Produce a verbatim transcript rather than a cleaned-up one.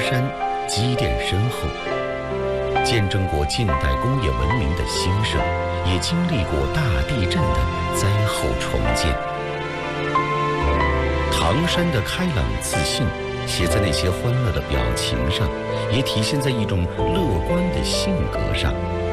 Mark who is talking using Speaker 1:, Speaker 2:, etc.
Speaker 1: 山积淀深厚，见证过近代工业文明的兴盛，也经历过大地震的灾后重建。唐山的开朗自信，写在那些欢乐的表情上，也体现在一种乐观的性格上。